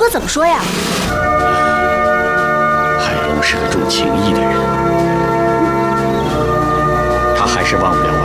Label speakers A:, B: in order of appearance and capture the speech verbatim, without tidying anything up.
A: 怎么说呀？
B: 海龙是个重情义的人，他还是忘不了